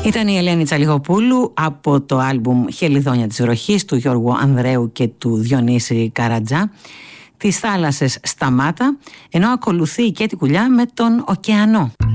Ήταν η Ελένη Τσαλιγοπούλου από το άλμπουμ «Χελιδόνια της βροχής» του Γιώργου Ανδρέου και του Διονύση Καρατζά, «Τις θάλασσες σταμάτα», ενώ ακολουθεί η Κέτη Κουλιά με τον «Ωκεανό».